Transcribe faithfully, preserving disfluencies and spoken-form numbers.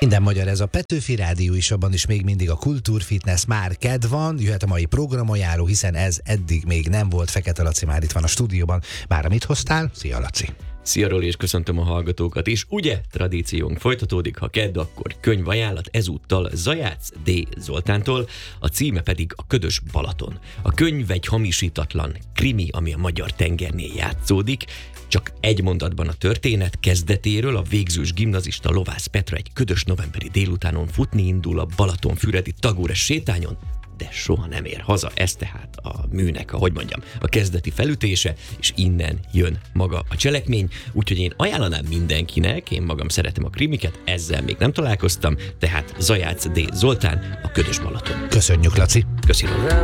Minden magyar, ez a Petőfi Rádió is, abban is még mindig a kultúrfitness, már kedv van, jöhet a mai programajánló, hiszen ez eddig még nem volt. Fekete Laci már itt van a stúdióban. Már mit hoztál? Szia, Laci! Szia, Roli, és köszöntöm a hallgatókat is. Ugye, tradíciónk folytatódik, ha kedd, akkor könyvajánlat, ezúttal Zajác D. Zoltántól, a címe pedig A ködös Balaton. A könyv egy hamisítatlan krimi, ami a magyar tengernél játszódik. Csak egy mondatban a történet kezdetéről: a végzős gimnazista Lovász Petra egy ködös novemberi délutánon futni indul a Balatonfüredi Tagores sétányon, de soha nem ér haza. Ez tehát a műnek, ahogy mondjam, a kezdeti felütése, és innen jön maga a cselekmény. Úgyhogy én ajánlanám mindenkinek, én magam szeretem a krimiket, ezzel még nem találkoztam, tehát Zajác D. Zoltán, A ködös Balaton. Köszönjük, Laci! Köszönöm.